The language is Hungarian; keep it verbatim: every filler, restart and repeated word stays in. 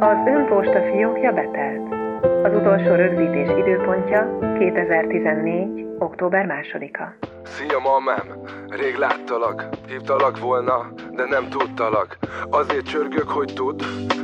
Az ön postafiókja betelt. Az utolsó rögzítés időpontja kétezer-tizennégy. október másodika. Szia mamám, rég láttalak, hívtalak volna, de nem tudtalak. Azért csörgök, hogy tudd,